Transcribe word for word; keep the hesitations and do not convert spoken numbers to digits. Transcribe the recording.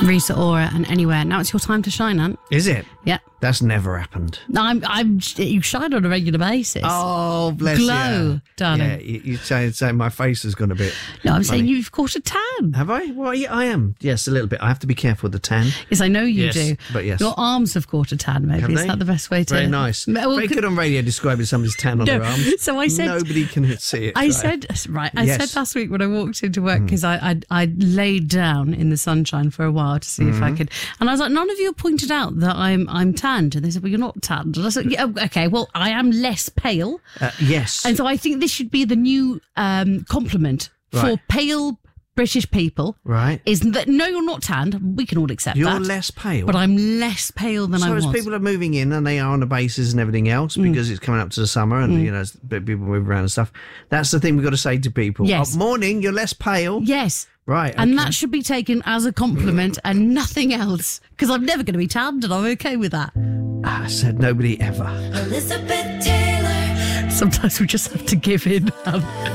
Risa Ora and Anywhere. Now it's your time to shine, Ant. Is it? Yeah. That's never happened. No, I'm, I'm, you shine on a regular basis. Oh, bless Glow, you. darling. Yeah, you, you say, say my face has gone a bit. No, I'm funny. saying you've caught a tan. Have I? Well, yeah, I am. Yes, a little bit. I have to be careful with the tan. Yes, I know you Yes, do. but yes. Your arms have caught a tan, maybe. Have Is they? that the best way to... Very nice. Well, Very could- good on radio describing somebody's tan on No, their arms. so I said- Nobody can see it. I right? said, right, I Yes. said last week when I walked into work, because I, I I laid down in the sunshine for a while to see if Mm-hmm. I could, and I was like, none of you have pointed out that I'm I'm tanned, and they said, well, you're not tanned. And I said, yeah, okay, well, I am less pale, Uh, yes. and so I think this should be the new um, compliment for Right. pale British people. Right. Is that no, you're not tanned. We can all accept You're that. less pale. But I'm less pale than I So was. as people are moving in and they are on the bases and everything else, Mm. because it's coming up to the summer and, you know, as people move around and stuff, that's the thing we've got to say to people. Yes. Oh, morning, you're less pale. Yes. Right. And okay. that should be taken as a compliment and nothing else. Because I'm never going to be tanned and I'm okay with that. I said nobody ever. Elizabeth Taylor. Sometimes we just have to give in. Um,